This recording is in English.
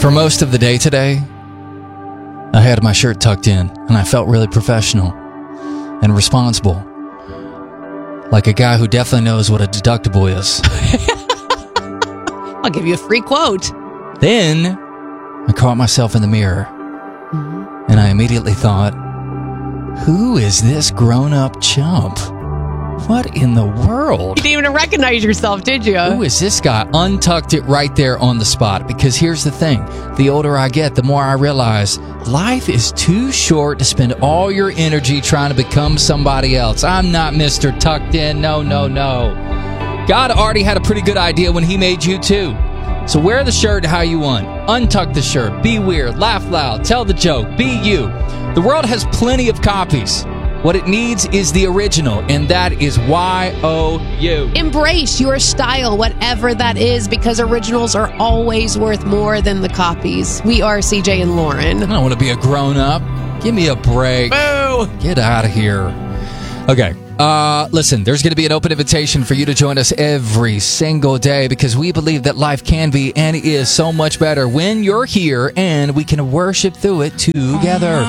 For most of the day today, I had my shirt tucked in, and I felt really professional and responsible. Like a guy who definitely knows what a deductible is. I'll give you a free quote. Then, I caught myself in the mirror, and I immediately thought, who is this grown-up chump? What in the world? You didn't even recognize yourself, did you? Who is this guy? Untucked it right there on the spot. Because here's the thing. The older I get, the more I realize life is too short to spend all your energy trying to become somebody else. I'm not Mr. Tucked In. No, no, no. God already had a pretty good idea when he made you too. So wear the shirt how you want. Untuck the shirt. Be weird. Laugh loud. Tell the joke. Be you. The world has plenty of copies. What it needs is the original, and that is YOU. Embrace your style, whatever that is, because originals are always worth more than the copies. We are CJ and Lauren. I don't want to be a grown-up. Give me a break. Boo! Get out of here. Okay. Listen, there's going to be an open invitation for you to join us every single day because we believe that life can be and is so much better when you're here and we can worship through it together.